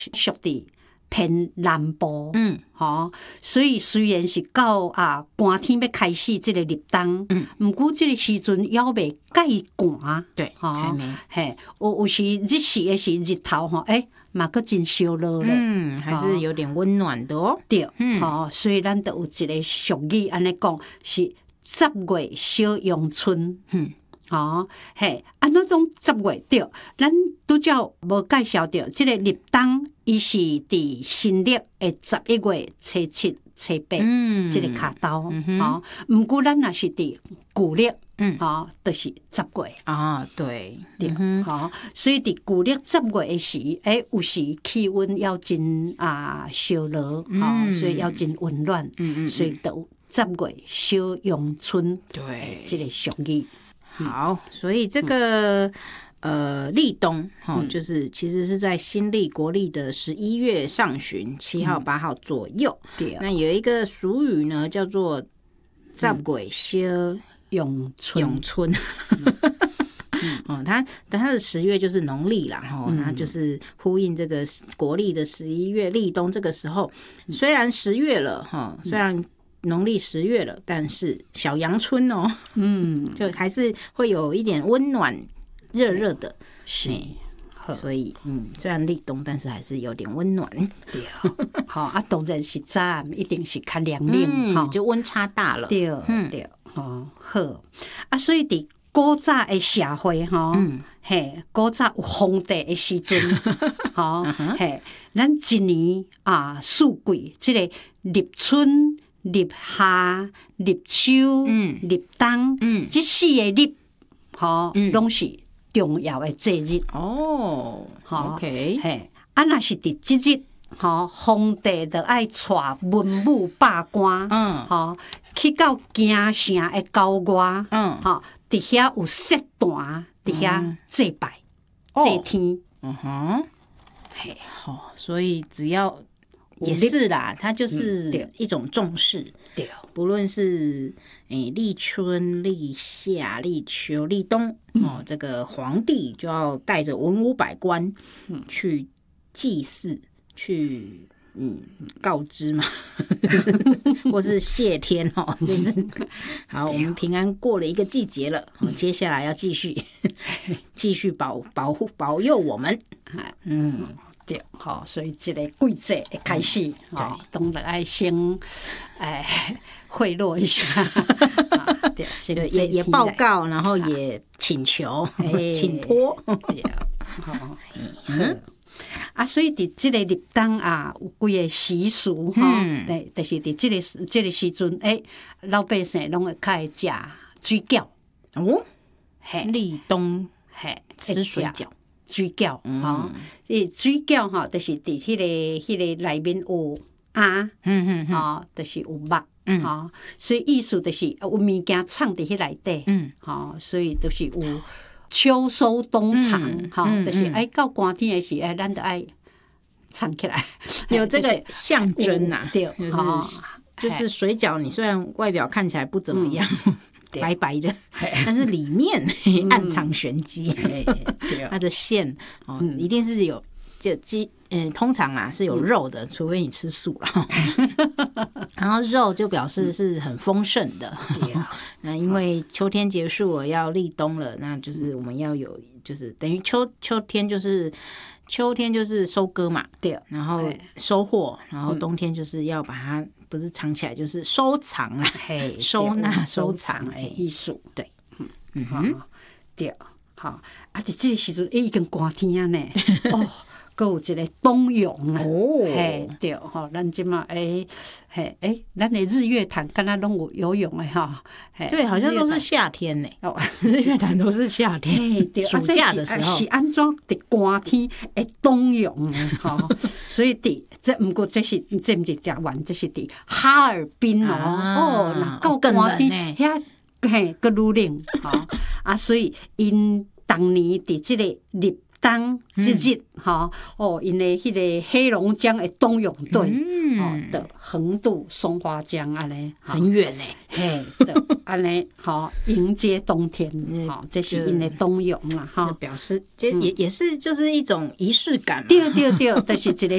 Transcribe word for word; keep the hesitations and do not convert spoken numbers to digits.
属伫偏南部， 嗯， 吼、哦，所以虽然是到啊寒天要开始即个立冬，嗯，毋过即个时阵还袂介寒， 对， 吼、 还没， 嘿，有有时日时的时日头吼，诶、欸，嘛佫真烧热咧， 嗯，还是有点温暖的哦。 对， 嗯， 吼、所以咱都有一个俗语安尼讲，是十月小阳春， 嗯。 哦，嘿，啊，那种十月对，咱拄则无介绍到，即个立冬，伊是伫新历的十一月初七、初八，嗯，即个卡刀， 嗯、 哦，毋过咱若是伫旧历， 嗯， 哦，就是十月啊，对， 对，嗯、哦，所以伫旧历十月的时，诶、欸，有时气温要真啊烧热，哦，嗯、所以要真温暖，嗯嗯，所以都十月小阳春， 对， 即个俗语。 好，所以这个、嗯、呃立冬哈、哦，就是其实是在新历国历的十一月上旬七号八号左右。对、嗯，那有一个俗语呢，叫做“十月小阳春”， 阳春。哦，它它的十月就是农历啦，哈、哦，它就是呼应这个国历的十一月立冬这个时候。虽然十月了哈、哦，虽然农历十月了，但是小阳春哦，嗯，就还是会有一点温暖、热热的，是。所以，嗯，虽然立冬，但是还是有点温暖。 对，好啊，当然是早一定是较凉凉，哈、 嗯，就温差大了。 对，嗯、对，哦，好啊，所以伫古早的社会，哈、嗯，嘿，古早有皇帝的时阵，吼、嘿，咱一年啊四季，即、這個立春。立夏、立秋、嗯、立冬，嗯，这四个立，吼，拢是重要的节日哦。好 ，OK， 嘿，啊，若是伫即日，吼，皇帝就爱带文武百官，嗯，吼，去到京城的郊外，嗯，吼，伫遐有set坛，伫遐祭拜、祭天， 嗯哼，嘿，好，所以只要。也是啦，它就是一种重视，对，不论是诶立春、立夏、立秋、立冬，哦，这个皇帝就要带着文武百官去祭祀，去嗯告知嘛，或是谢天哦，就是好，我们平安过了一个季节了，接下来要继续继续保保护保佑我们，嗯。 对，吼，所以这个季节的开始，吼、嗯，当然爱先，哎，贿赂一下，啊、对， 对，也也报告，然后也请求，啊、请托，对， 好，嗯，啊，所以伫这个立冬啊，有几个习俗，哈、嗯，对，就是伫这个这个时阵，诶，老百姓拢会开始食水饺， 哦，嘿，立冬，嘿，吃水饺。 水饺，吼，伊水饺吼，就是伫迄个迄个内面有鸭，嗯嗯，吼，就是有肉，嗯，吼，所以意思就是有物件藏伫迄内底，嗯，吼，所以就是有秋收冬藏，吼，就是爱到寒天的时，哎，咱就爱藏起来， 有这个象征呐， 对， 就是就是水饺，你虽然外表看起来不怎么样。白白的，但是里面暗藏玄机。它的馅哦，嗯、一定是有就鸡，嗯，通常啊是有肉的，除非你吃素了。然后肉就表示是很丰盛的。那因为秋天结束了，要立冬了，那就是我们要有，就是等于秋秋天就是秋天就是收割嘛，对，然后收获，然后冬天就是要把它。不是藏起来，就是收藏啊，收纳收藏的艺术，对，嗯哼， 对，好啊，伫这个时阵已经寒天啊呢，哦，还有一个冬泳啊，哦，嘿，对，吼，咱即马诶，嘿，诶，咱的日月潭敢若拢有游泳的哈， 对，好像都是夏天呢，哦，日月潭都是夏天，暑假的时候是安怎伫寒天会冬泳的哈，所以伫。这毋过这是这毋是台湾，这是伫哈尔滨哦，啊、哦，那到寒天遐嘿个愈冷吼啊，所以因当年伫即个立冬即日吼、嗯、哦，因的迄个黑龙江的冬泳队、嗯、哦的横渡松花江安尼， 很远呢， 嘿，安尼吼迎接冬天，好、嗯，这是因的冬泳啦哈， 表示这也、嗯、也是就是一种仪式感嘛， 对对对，就是一个